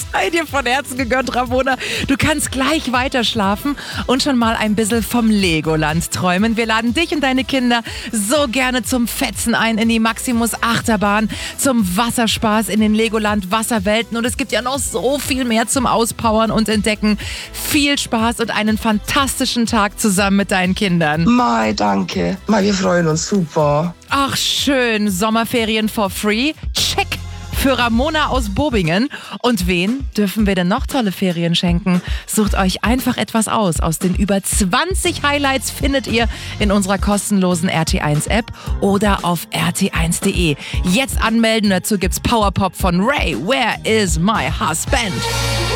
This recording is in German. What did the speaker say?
Sei dir von Herzen gegönnt, Ramona. Du kannst gleich weiter schlafen und schon mal ein bisschen vom Legoland träumen. Wir laden dich und deine Kinder so gerne zum Fetzen ein in die Maximus Achterbahn, zum Wasserspaß in den Legoland Wasserwelten. Und es gibt ja noch so viel mehr zum Auspowern und Entdecken. Viel Spaß und einen fantastischen Tag zusammen mit deinen Kindern. Mai, danke. Mai, wir freuen uns super. Ach schön, Sommerferien for free. Check. Für Ramona aus Bobingen. Und wen dürfen wir denn noch tolle Ferien schenken? Sucht euch einfach etwas aus den über 20 Highlights findet ihr in unserer kostenlosen RT1-App oder auf rt1.de. Jetzt anmelden, dazu gibt's Powerpop von Ray. Where is my husband?